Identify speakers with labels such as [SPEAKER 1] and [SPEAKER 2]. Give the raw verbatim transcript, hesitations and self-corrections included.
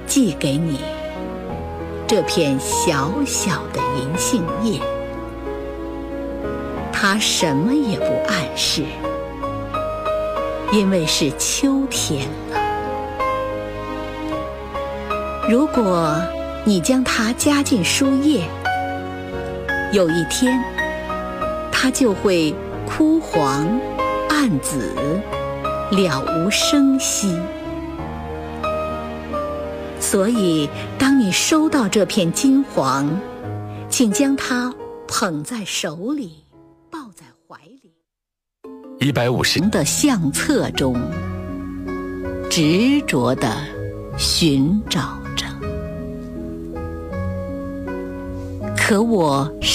[SPEAKER 1] 寄给你这片小小的银杏叶，它什么也不暗示，因为是秋天了。如果你将它夹进书页，有一天它就会枯黄暗紫，了无声息。所以当你收到这片金黄，请将它捧在手里，抱在怀里。
[SPEAKER 2] 一百五十
[SPEAKER 1] 的相册中，执着地寻找着。可我